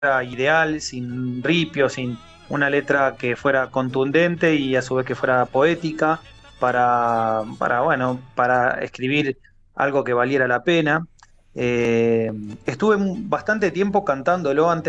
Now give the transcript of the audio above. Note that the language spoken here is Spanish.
ideal, sin ripio, sin una letra que fuera contundente y a su vez que fuera poética para escribir algo que valiera la pena. Estuve bastante tiempo cantándolo antes